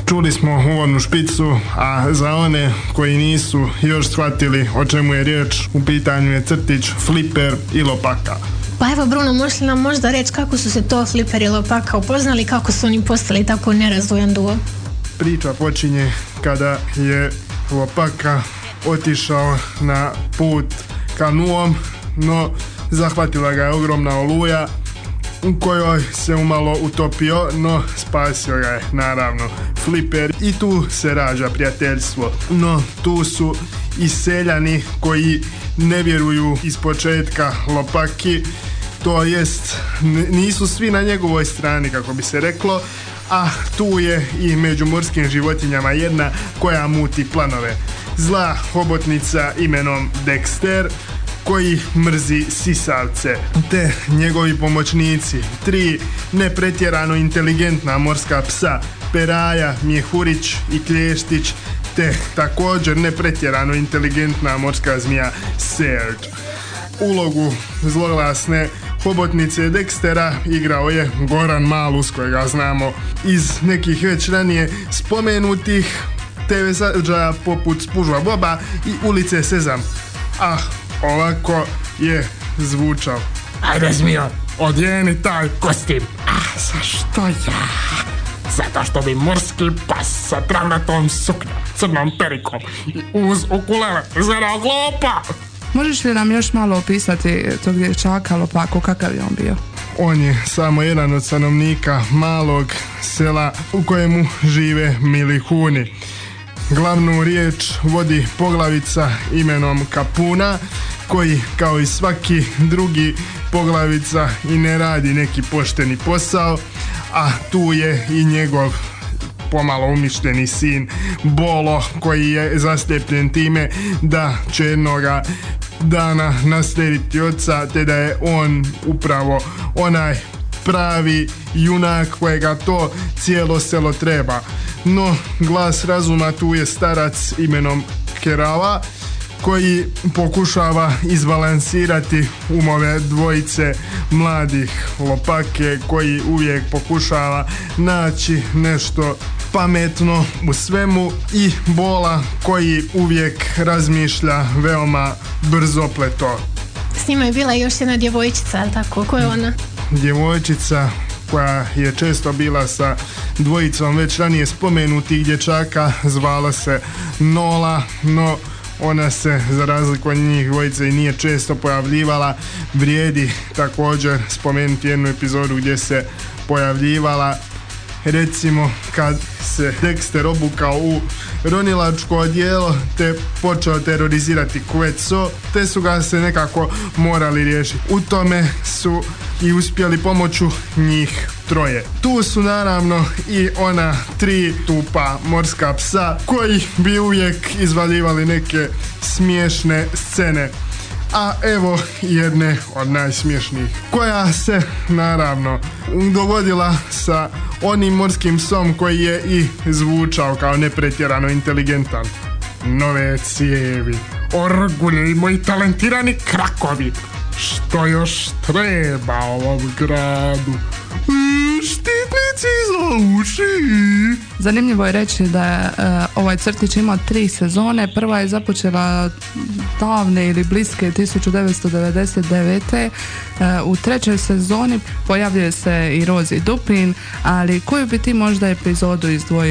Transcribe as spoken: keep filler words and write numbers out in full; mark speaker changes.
Speaker 1: Čuli smo uvodnu špicu, a za one koji nisu još shvatili o čemu je riječ, u pitanju je crtić Flipper i Lopaka.
Speaker 2: Pa evo Bruno, možeš li nam možda reći kako su se to Flipper i Lopaka upoznali, kako su oni postali tako nerazdvojan duo?
Speaker 1: Priča počinje kada je Lopaka otišao na put kanuom, no zahvatila ga je ogromna oluja u kojoj se umalo utopio, no spasio ga je naravno Flipper i tu se rađa prijateljstvo. No tu su i seljani koji ne vjeruju iz početka Lopaki, to jest nisu svi na njegovoj strani, kako bi se reklo, a tu je i među morskim životinjama jedna koja muti planove. Zla hobotnica imenom Dexter, koji mrzi sisavce, te njegovi pomoćnici, tri nepretjerano inteligentna morska psa, Peraja, Mjehurić i Klještić, te također nepretjerano inteligentna morska zmija Serge. Ulogu zloglasne hobotnice Dextera igrao je Goran Malus, kojega znamo iz nekih već ranije spomenutih te ve sadržaja poput Spužva Boba i Ulice Sezam. Ah, ovako je zvučao.
Speaker 3: Ajde zmijo, odjeni taj kostim. Ah, zašto ja? Zato što bi morski pas sa travnatom suknjom, crnom perikom i uz ukulele izgledao glupo.
Speaker 4: Možeš li nam još malo opisati tog dječaka Lopaku, kakav je on bio?
Speaker 1: On je samo jedan od stanovnika malog sela u kojemu žive milihuni. Glavnu riječ vodi poglavica imenom Kapuna, koji kao i svaki drugi poglavica i ne radi neki pošteni posao, a tu je i njegov pomalo umišljeni sin Bolo, koji je zaslijepljen time da će jednoga dana naslijediti oca, te da je on upravo onaj pravi junak kojega to cijelo selo treba. No, glas razuma tu je starac imenom Kerava, koji pokušava izbalansirati umove dvojice mladih Lopake, koji uvijek pokušava naći nešto pametno u svemu, i Bola, koji uvijek razmišlja veoma brzopleto.
Speaker 2: S njima je bila još jedna djevojčica, ali tako? Ko je ona?
Speaker 1: Djevojčica koja je često bila sa dvojicom već ranije spomenutih dječaka, zvala se Nola, no ona se za razliku od njih dvojice i nije često pojavljivala. Vrijedi također spomenuti jednu epizodu gdje se pojavljivala, recimo kad se Dexter obukao u ronilačko odijelo te počeo terorizirati Quetzal, te su ga se nekako morali riješiti. U tome su i uspjeli pomoću njih troje. Tu su naravno i ona tri tupa morska psa koji bi uvijek izvaljivali neke smiješne scene. A evo jedne od najsmješnijih, koja se naravno dogodila sa onim morskim psom koji je i zvučao kao nepretjerano inteligentan. Nove cijevi,
Speaker 3: orgulje i moji talentirani krakovi. Što još treba ovom gradu? Štitnici za uši.
Speaker 4: Zanimljivo je reći da je uh, ovaj crtić imao tri sezone. Prva je započela davne ili bliske tisuću devetsto devedeset devete. Uh, u trećoj sezoni pojavljuje se i Rozi Dupin, ali koju bi ti možda epizodu izdvojio